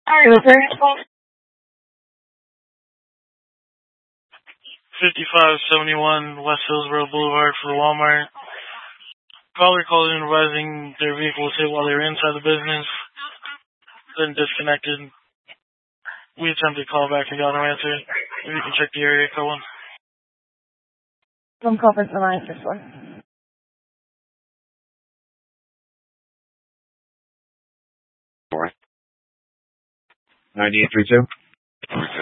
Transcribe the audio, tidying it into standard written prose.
Alright, okay. 5571 West Hillsboro Boulevard for the Walmart. Caller called in advising their vehicle was hit while they were inside the business, then disconnected. We attempted to call back and got no answer. You can check the area code. Some conference line, this one. 9832.